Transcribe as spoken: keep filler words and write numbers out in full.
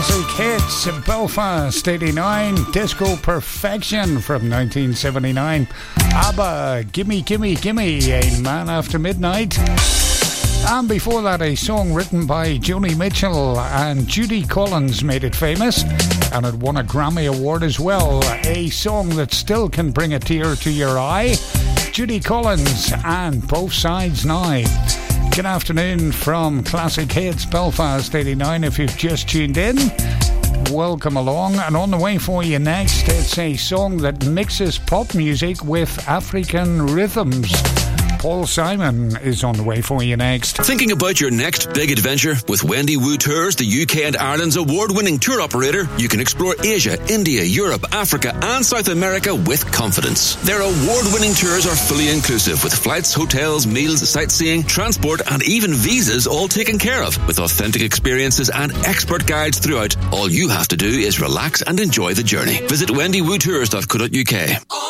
Classic hits, Belfast eighty-nine, Disco Perfection from nineteen seventy-nine, ABBA, Gimme Gimme Gimme, A Man After Midnight, and before that a song written by Joni Mitchell and Judy Collins made it famous, and it won a Grammy Award as well, a song that still can bring a tear to your eye, Judy Collins and Both Sides Now. Good afternoon from Classic Hits Belfast eighty-nine. If you've just tuned in, welcome along. And on the way for you next, it's a song that mixes pop music with African rhythms. Paul Simon is on the way for you next. Thinking about your next big adventure? With Wendy Wu Tours, the U K and Ireland's award-winning tour operator, you can explore Asia, India, Europe, Africa and South America with confidence. Their award-winning tours are fully inclusive, with flights, hotels, meals, sightseeing, transport and even visas all taken care of. With authentic experiences and expert guides throughout, all you have to do is relax and enjoy the journey. Visit wendy wu tours dot co dot uk.